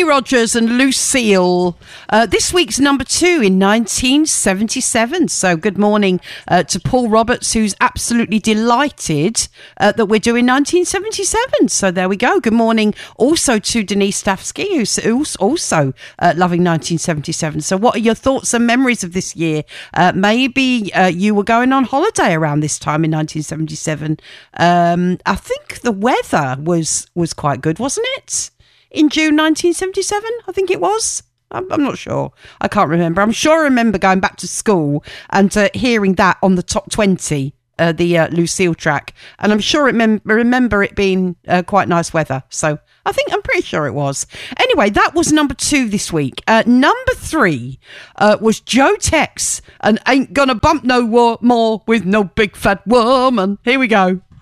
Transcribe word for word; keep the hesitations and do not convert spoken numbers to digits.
Kenny Rogers and Lucille. Uh, this week's number two in nineteen seventy-seven. So good morning uh, to Paul Roberts, who's absolutely delighted uh, that we're doing nineteen seventy-seven. So there we go. Good morning also to Denise Stafsky, who's, who's also uh, loving nineteen seventy-seven. So what are your thoughts and memories of this year? Uh, maybe uh, you were going on holiday around this time in nineteen seventy-seven. Um, I think the weather was, was quite good, wasn't it? In June nineteen seventy-seven, I think it was. I'm, I'm not sure. I can't remember. I'm sure I remember going back to school and uh, hearing that on the top twenty, uh, the uh, Lucille track. And I'm sure it mem- remember it being uh, quite nice weather. So I think I'm pretty sure it was. Anyway, that was number two this week. Uh, number three uh, was Joe Tex and Ain't Gonna Bump No War- More with No Big Fat Woman. Here we go.